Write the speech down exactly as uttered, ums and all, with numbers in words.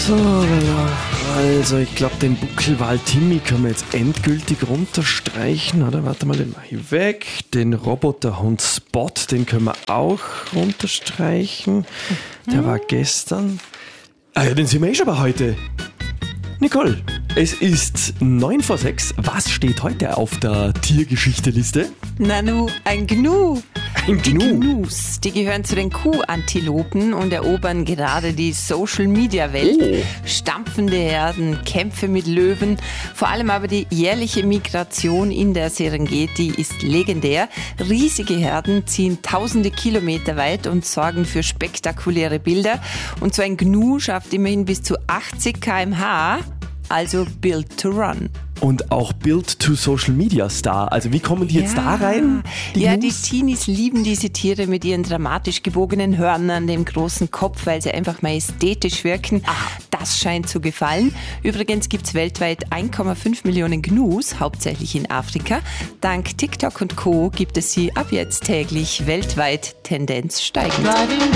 So, also ich glaube, den Buckelwal Timmy können wir jetzt endgültig runterstreichen, oder? Warte mal, den mache ich weg. Den Roboterhund Spot, den können wir auch runterstreichen. Der war gestern. Ah ja, den sehen wir eh schon bei heute. Nicole, es ist neun vor sechs. Was steht heute auf der Tiergeschichte-Liste? Nanu, ein Gnu. Ein Die Gnu. Gnus, die gehören zu den Kuhantilopen und erobern gerade die Social-Media-Welt. Oh. Stampfende Herden, Kämpfe mit Löwen, vor allem aber die jährliche Migration in der Serengeti ist legendär. Riesige Herden ziehen tausende Kilometer weit und sorgen für spektakuläre Bilder. Und so ein Gnu schafft immerhin bis zu achtzig Kilometer pro Stunde, also Built to Run. Und auch Build to Social Media Star. Also wie kommen die jetzt da rein? Die ja, Gnus? die Teenies lieben diese Tiere mit ihren dramatisch gebogenen Hörnern, dem großen Kopf, weil sie einfach majestätisch wirken. Ah, das scheint zu gefallen. Übrigens gibt es weltweit eins Komma fünf Millionen Gnus, hauptsächlich in Afrika. Dank TikTok und Co. gibt es sie ab jetzt täglich weltweit, Tendenz steigend.